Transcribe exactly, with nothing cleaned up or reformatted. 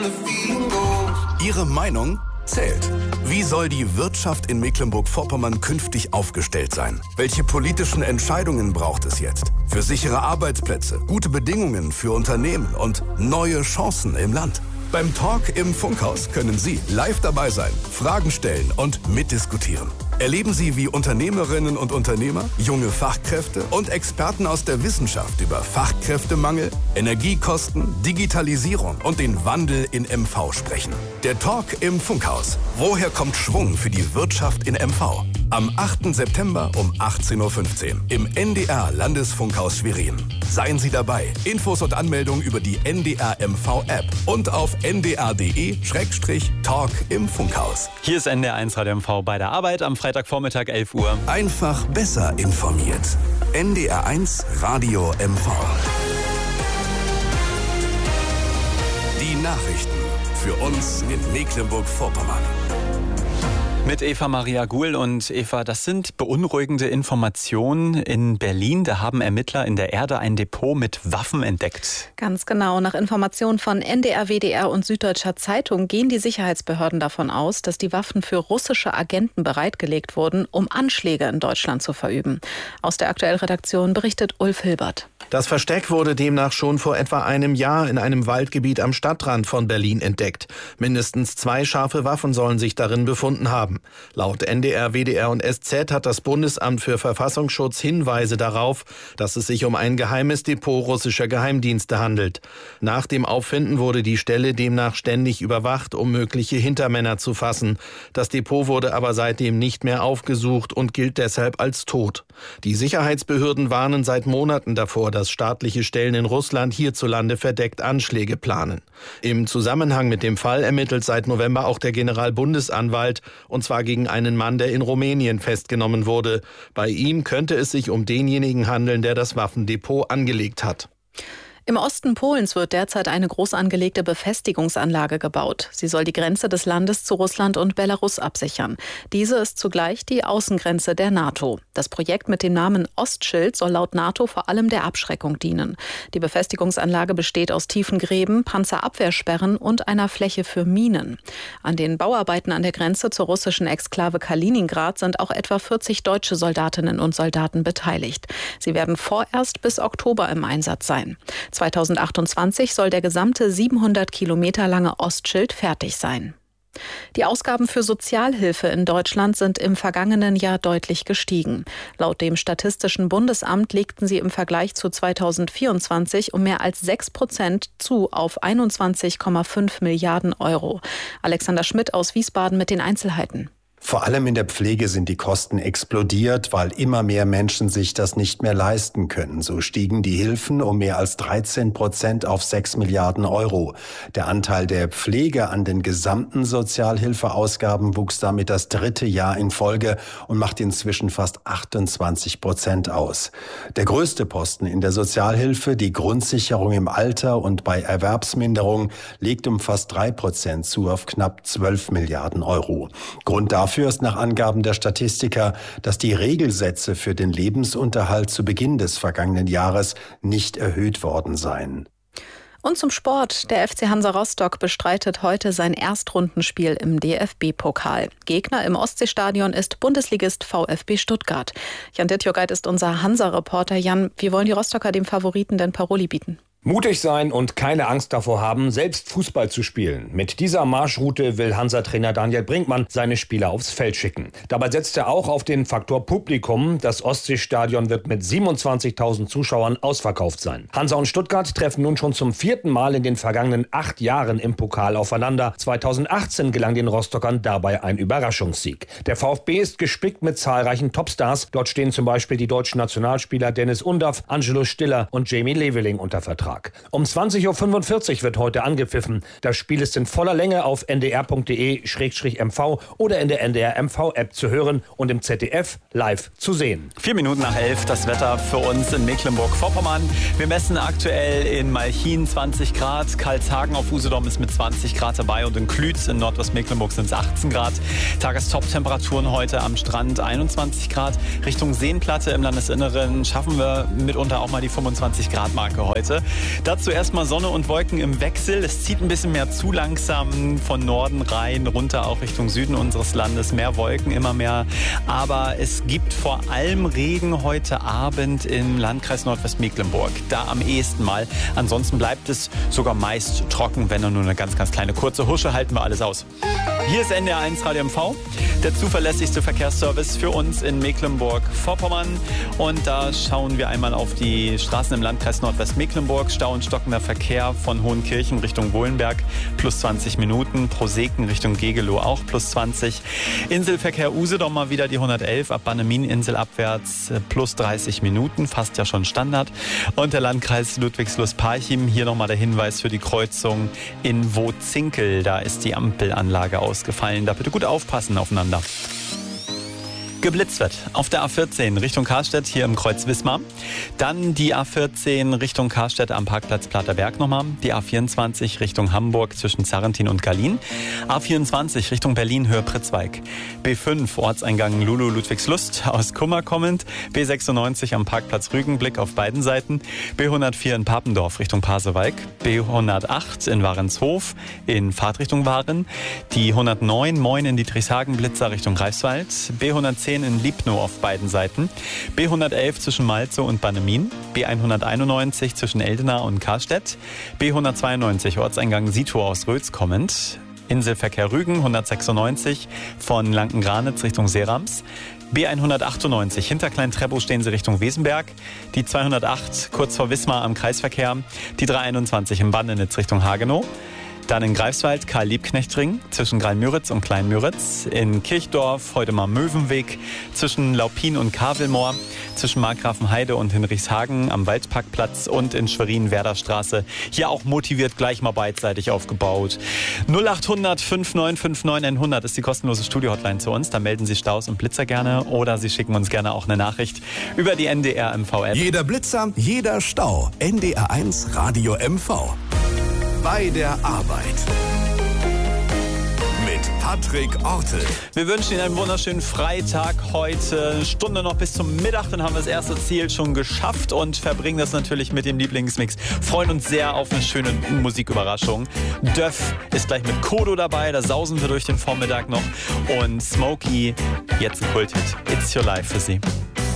Ihre Meinung zählt. Wie soll die Wirtschaft in Mecklenburg-Vorpommern künftig aufgestellt sein? Welche politischen Entscheidungen braucht es jetzt? Für sichere Arbeitsplätze, gute Bedingungen für Unternehmen und neue Chancen im Land. Beim Talk im Funkhaus können Sie live dabei sein, Fragen stellen und mitdiskutieren. Erleben Sie, wie Unternehmerinnen und Unternehmer, junge Fachkräfte und Experten aus der Wissenschaft über Fachkräftemangel, Energiekosten, Digitalisierung und den Wandel in M V sprechen. Der Talk im Funkhaus. Woher kommt Schwung für die Wirtschaft in M V? Am achten September um achtzehn Uhr fünfzehn im N D R Landesfunkhaus Schwerin. Seien Sie dabei. Infos und Anmeldung über die N D R M V App und auf n d r punkt d e Schrägstrich Talk im Funkhaus. Hier ist N D R eins Radio M V bei der Arbeit am Freitagvormittag elf Uhr. Einfach besser informiert. N D R eins Radio M V. Die Nachrichten für uns in Mecklenburg-Vorpommern. Mit Eva Maria Guhl. Und Eva, das sind beunruhigende Informationen. In Berlin, da haben Ermittler in der Erde ein Depot mit Waffen entdeckt. Ganz genau. Nach Informationen von N D R, W D R und Süddeutscher Zeitung gehen die Sicherheitsbehörden davon aus, dass die Waffen für russische Agenten bereitgelegt wurden, um Anschläge in Deutschland zu verüben. Aus der Aktuell-Redaktion berichtet Ulf Hilbert. Das Versteck wurde demnach schon vor etwa einem Jahr in einem Waldgebiet am Stadtrand von Berlin entdeckt. Mindestens zwei scharfe Waffen sollen sich darin befunden haben. Laut N D R, W D R und S Z hat das Bundesamt für Verfassungsschutz Hinweise darauf, dass es sich um ein geheimes Depot russischer Geheimdienste handelt. Nach dem Auffinden wurde die Stelle demnach ständig überwacht, um mögliche Hintermänner zu fassen. Das Depot wurde aber seitdem nicht mehr aufgesucht und gilt deshalb als tot. Die Sicherheitsbehörden warnen seit Monaten davor, dass staatliche Stellen in Russland hierzulande verdeckt Anschläge planen. Im Zusammenhang mit dem Fall ermittelt seit November auch der Generalbundesanwalt, und zwar gegen einen Mann, der in Rumänien festgenommen wurde. Bei ihm könnte es sich um denjenigen handeln, der das Waffendepot angelegt hat. Im Osten Polens wird derzeit eine groß angelegte Befestigungsanlage gebaut. Sie soll die Grenze des Landes zu Russland und Belarus absichern. Diese ist zugleich die Außengrenze der NATO. Das Projekt mit dem Namen Ostschild soll laut NATO vor allem der Abschreckung dienen. Die Befestigungsanlage besteht aus tiefen Gräben, Panzerabwehrsperren und einer Fläche für Minen. An den Bauarbeiten an der Grenze zur russischen Exklave Kaliningrad sind auch etwa vierzig deutsche Soldatinnen und Soldaten beteiligt. Sie werden vorerst bis Oktober im Einsatz sein. zweitausendachtundzwanzig soll der gesamte siebenhundert Kilometer lange Ostschild fertig sein. Die Ausgaben für Sozialhilfe in Deutschland sind im vergangenen Jahr deutlich gestiegen. Laut dem Statistischen Bundesamt legten sie im Vergleich zu zweitausendvierundzwanzig um mehr als sechs Prozent zu auf einundzwanzig Komma fünf Milliarden Euro. Alexander Schmidt aus Wiesbaden mit den Einzelheiten. Vor allem in der Pflege sind die Kosten explodiert, weil immer mehr Menschen sich das nicht mehr leisten können. So stiegen die Hilfen um mehr als dreizehn Prozent auf sechs Milliarden Euro. Der Anteil der Pflege an den gesamten Sozialhilfeausgaben wuchs damit das dritte Jahr in Folge und macht inzwischen fast achtundzwanzig Prozent aus. Der größte Posten in der Sozialhilfe, die Grundsicherung im Alter und bei Erwerbsminderung, legt um fast drei Prozent zu auf knapp zwölf Milliarden Euro. Grund dafür Dafür ist nach Angaben der Statistiker, dass die Regelsätze für den Lebensunterhalt zu Beginn des vergangenen Jahres nicht erhöht worden seien. Und zum Sport. Der F C Hansa Rostock bestreitet heute sein Erstrundenspiel im D F B-Pokal. Gegner im Ostseestadion ist Bundesligist VfB Stuttgart. Jan Dittjogait ist unser Hansa-Reporter. Jan, wie wollen die Rostocker dem Favoriten denn Paroli bieten? Mutig sein und keine Angst davor haben, selbst Fußball zu spielen. Mit dieser Marschroute will Hansa-Trainer Daniel Brinkmann seine Spieler aufs Feld schicken. Dabei setzt er auch auf den Faktor Publikum. Das Ostseestadion wird mit siebenundzwanzigtausend Zuschauern ausverkauft sein. Hansa und Stuttgart treffen nun schon zum vierten Mal in den vergangenen acht Jahren im Pokal aufeinander. zweitausendachtzehn gelang den Rostockern dabei ein Überraschungssieg. Der VfB ist gespickt mit zahlreichen Topstars. Dort stehen zum Beispiel die deutschen Nationalspieler Dennis Undaff, Angelo Stiller und Jamie Leveling unter Vertrag. Um zwanzig Uhr fünfundvierzig wird heute angepfiffen. Das Spiel ist in voller Länge auf n d r punkt d e Schrägstrich m v oder in der N D R M V App zu hören und im Z D F live zu sehen. Vier Minuten nach elf, das Wetter für uns in Mecklenburg-Vorpommern. Wir messen aktuell in Malchin zwanzig Grad, Karlshagen auf Usedom ist mit zwanzig Grad dabei und in Klütz in Nordwestmecklenburg sind es achtzehn Grad. Tagestop-Temperaturen heute am Strand einundzwanzig Grad. Richtung Seenplatte im Landesinneren schaffen wir mitunter auch mal die fünfundzwanzig Grad Marke heute. Dazu erstmal Sonne und Wolken im Wechsel. Es zieht ein bisschen mehr zu langsam von Norden rein, runter auch Richtung Süden unseres Landes. Mehr Wolken, immer mehr. Aber es gibt vor allem Regen heute Abend im Landkreis Nordwestmecklenburg. Da am ehesten mal. Ansonsten bleibt es sogar meist trocken, wenn nur eine ganz, ganz kleine kurze Husche, halten wir alles aus. Hier ist N D R eins Radio M V, der zuverlässigste Verkehrsservice für uns in Mecklenburg-Vorpommern. Und da schauen wir einmal auf die Straßen im Landkreis Nordwestmecklenburg. Stau und stockender Verkehr von Hohenkirchen Richtung Wohlenberg plus zwanzig Minuten, Proseken Richtung Gegelow auch plus zwanzig. Inselverkehr Usedom mal wieder die hundertelf, ab Bannemien-Insel abwärts plus dreißig Minuten, fast ja schon Standard. Und der Landkreis Ludwigslust-Parchim, hier nochmal der Hinweis für die Kreuzung in Wozinkel. Da ist die Ampelanlage ausgefallen. Da bitte gut aufpassen aufeinander. Geblitzt wird auf der A vierzehn Richtung Karstedt hier im Kreuz Wismar. Dann die A vierzehn Richtung Karstedt am Parkplatz Platerberg nochmal. Die A vierundzwanzig Richtung Hamburg zwischen Zarrentin und Gallien. A vierundzwanzig Richtung Berlin Höhe Pritzwalk. B fünf Ortseingang Lulu Ludwigslust aus Kummer kommend. B sechsundneunzig am Parkplatz Rügenblick auf beiden Seiten. B hundertvier in Papendorf Richtung Pasewalk. B hundertacht in Warenshof in Fahrtrichtung Waren. Die hundertneun Moin in Dietrichshagen Blitzer Richtung Greifswald. B hundertzehn in Liebnow auf beiden Seiten. B hundertelf zwischen Malzow und Bannemin. B hunderteinundneunzig zwischen Eldena und Karstedt. B hundertzweiundneunzig Ortseingang Sitow aus Rötz kommend. Inselverkehr Rügen hundertsechsundneunzig von Lankengranitz Richtung Seerams. B hundertachtundneunzig hinter Klein-Treppow stehen Sie Richtung Wesenberg. Die zweihundertacht kurz vor Wismar am Kreisverkehr. Die dreihunderteinundzwanzig im Bandenitz Richtung Hagenow. Dann in Greifswald Karl-Liebknecht-Ring zwischen Greil-Müritz und Klein-Müritz. In Kirchdorf heute mal Möwenweg zwischen Laupin und Kavelmoor. Zwischen Markgrafenheide und Hinrichshagen am Waldparkplatz und in Schwerin Werderstraße. Hier auch motiviert gleich mal beidseitig aufgebaut. null acht hundert fünf neun fünf neun hundert ist die kostenlose Studio-Hotline zu uns. Da melden Sie Staus und Blitzer gerne oder Sie schicken uns gerne auch eine Nachricht über die N D R M V-App. Jeder Blitzer, jeder Stau. N D R eins Radio M V. Bei der Arbeit. Mit Patrick Ortel. Wir wünschen Ihnen einen wunderschönen Freitag heute. Eine Stunde noch bis zum Mittag, dann haben wir das erste Ziel schon geschafft und verbringen das natürlich mit dem Lieblingsmix. Freuen uns sehr auf eine schöne Musiküberraschung. Döff ist gleich mit Kodo dabei, da sausen wir durch den Vormittag noch. Und Smokey, jetzt ein Kulthit. It's Your Life für Sie.